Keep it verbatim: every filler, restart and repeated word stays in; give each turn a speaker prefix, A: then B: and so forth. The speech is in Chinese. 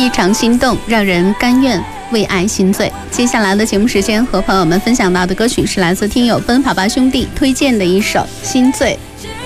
A: 异常心动，让人甘愿为爱心醉。接下来的节目时间，和朋友们分享到的歌曲是来自听友奔跑吧兄弟推荐的一首《心醉》。